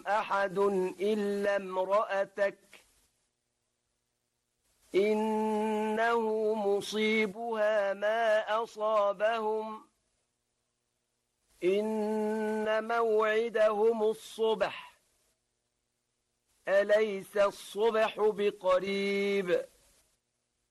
أحد إلا امرأتك إنه مصيبها ما أصابهم إن موعدهم الصبح أليس الصبح بقريب